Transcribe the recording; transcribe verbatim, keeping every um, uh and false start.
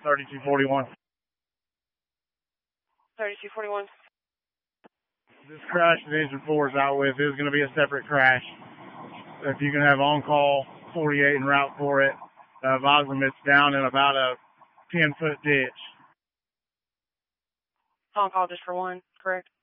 thirty-two forty-one. thirty-two forty-one. This crash that engine four is out with is going to be a separate crash. If you can have on-call forty-eight en route for it, uh, advise them it's down in about a ten-foot ditch. On call just for one, correct?